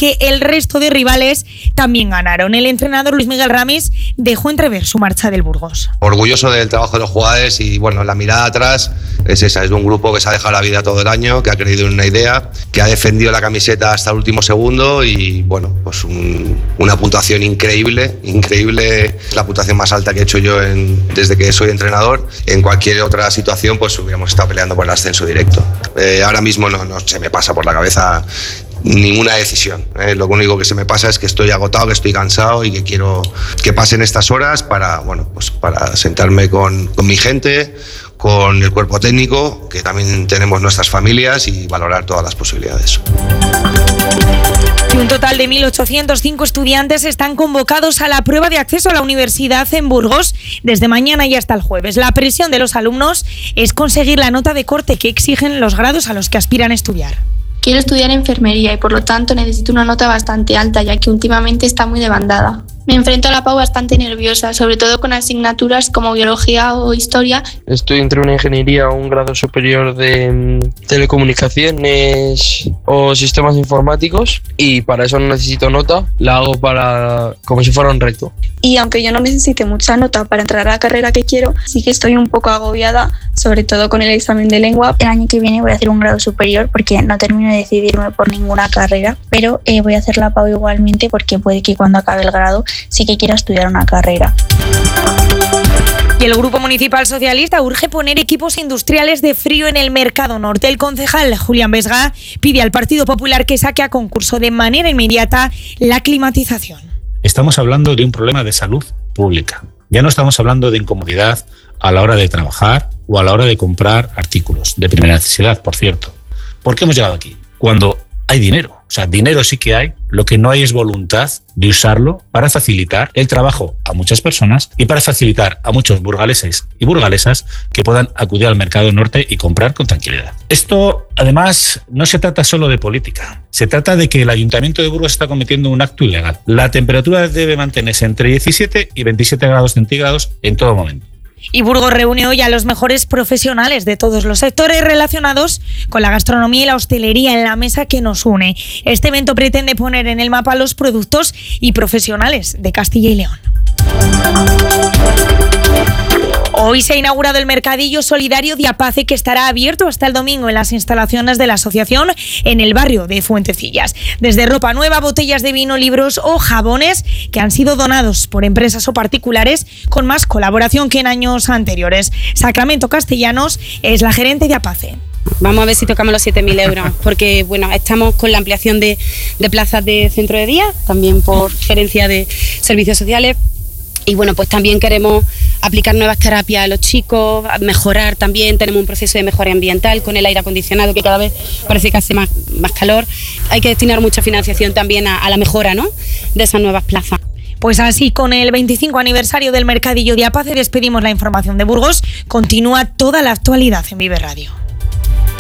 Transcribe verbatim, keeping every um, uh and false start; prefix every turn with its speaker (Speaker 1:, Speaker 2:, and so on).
Speaker 1: que el resto de rivales también ganaron. El entrenador Luis Miguel Ramis dejó entrever su marcha del Burgos.
Speaker 2: Orgulloso del trabajo de los jugadores y bueno, la mirada atrás es esa, es de un grupo que se ha dejado la vida todo el año, que ha creído en una idea, que ha defendido la camiseta hasta el último segundo y bueno, pues un, una puntuación increíble, increíble, la puntuación más alta que he hecho yo en, desde que soy entrenador. En cualquier otra situación pues hubiéramos estado peleando por el ascenso directo. Eh, ahora mismo no, no se me pasa por la cabeza ninguna decisión, ¿eh? Lo único que se me pasa es que estoy agotado, que estoy cansado y que quiero que pasen estas horas para, bueno, pues para sentarme con, con mi gente, con el cuerpo técnico, que también tenemos nuestras familias, y valorar todas las posibilidades.
Speaker 1: Un total de mil ochocientos cinco estudiantes están convocados a la prueba de acceso a la universidad en Burgos desde mañana y hasta el jueves. La presión de los alumnos es conseguir la nota de corte que exigen los grados a los que aspiran a estudiar.
Speaker 3: Quiero estudiar enfermería y por lo tanto necesito una nota bastante alta, ya que últimamente está muy demandada. Me enfrento a la P A U bastante nerviosa, sobre todo con asignaturas como biología o historia.
Speaker 4: Estoy entre una ingeniería o un grado superior de telecomunicaciones o sistemas informáticos y para eso no necesito nota, la hago para como si fuera un reto.
Speaker 5: Y aunque yo no necesite mucha nota para entrar a la carrera que quiero, sí que estoy un poco agobiada, sobre todo con el examen de lengua. El año que viene voy a hacer un grado superior porque no termino de decidirme por ninguna carrera, pero eh, voy a hacer la P A U igualmente porque puede que cuando acabe el grado sí que quiera estudiar una carrera.
Speaker 1: Y el Grupo Municipal Socialista urge poner equipos industriales de frío en el Mercado Norte. El concejal Julián Vesga pide al Partido Popular que saque a concurso de manera inmediata la climatización.
Speaker 6: Estamos hablando de un problema de salud pública. Ya no estamos hablando de incomodidad a la hora de trabajar o a la hora de comprar artículos de primera necesidad, por cierto. ¿Por qué hemos llegado aquí? Cuando hay dinero. O sea, dinero sí que hay, lo que no hay es voluntad de usarlo para facilitar el trabajo a muchas personas y para facilitar a muchos burgaleses y burgalesas que puedan acudir al Mercado Norte y comprar con tranquilidad. Esto, además, no se trata solo de política. Se trata de que el Ayuntamiento de Burgos está cometiendo un acto ilegal. La temperatura debe mantenerse entre diecisiete y veintisiete grados centígrados en todo momento.
Speaker 1: Y Burgos reúne hoy a los mejores profesionales de todos los sectores relacionados con la gastronomía y la hostelería en la mesa que nos une. Este evento pretende poner en el mapa los productos y profesionales de Castilla y León. Hoy se ha inaugurado el Mercadillo Solidario de Apace, que estará abierto hasta el domingo en las instalaciones de la asociación en el barrio de Fuentecillas. Desde ropa nueva, botellas de vino, libros o jabones que han sido donados por empresas o particulares, con más colaboración que en años anteriores. Sacramento Castellanos es la gerente de Apace.
Speaker 7: Vamos a ver si tocamos los siete mil euros, porque bueno, estamos con la ampliación de, de plazas de centro de día, también por gerencia de servicios sociales. Y bueno, pues también queremos aplicar nuevas terapias a los chicos, mejorar también, tenemos un proceso de mejora ambiental con el aire acondicionado que cada vez parece que hace más, más calor. Hay que destinar mucha financiación también a, a la mejora, ¿no?, de esas nuevas plazas.
Speaker 1: Pues así, con el veinticinco aniversario del Mercadillo de Apace, despedimos la información de Burgos. Continúa toda la actualidad en Vive Radio.